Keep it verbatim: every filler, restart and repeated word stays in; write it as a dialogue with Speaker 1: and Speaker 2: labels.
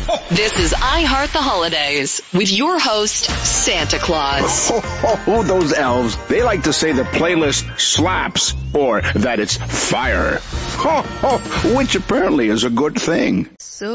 Speaker 1: This is I Heart the Holidays with your host, Santa Claus.
Speaker 2: Ho, ho, ho, those elves. They like to say the playlist slaps or that it's fire. Ho, ho, which apparently is a good thing.
Speaker 3: So